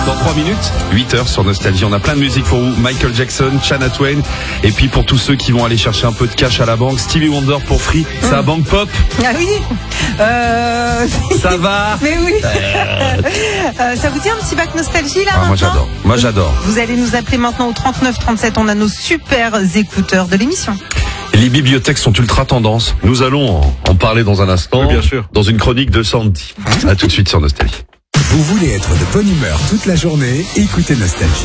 dans 3 minutes, 8h sur Nostalgie. On a plein de musique pour vous. Michael Jackson, Shania Twain. Et puis pour tous ceux qui vont aller chercher un peu de cash à la banque, Stevie Wonder pour Free. C'est à Banque Pop. Ah oui. Ça va. Mais oui. Ça vous dit un petit bac nostalgie là Moi j'adore. Vous allez nous appeler maintenant au 39 37. On a nos super écouteurs de l'émission. Les bibliothèques sont ultra tendance. Nous allons en parler dans un instant. Oui, bien sûr. Dans une chronique de Sandy. À tout de suite sur Nostalgie. Vous voulez être de bonne humeur toute la journée? Écoutez Nostalgie.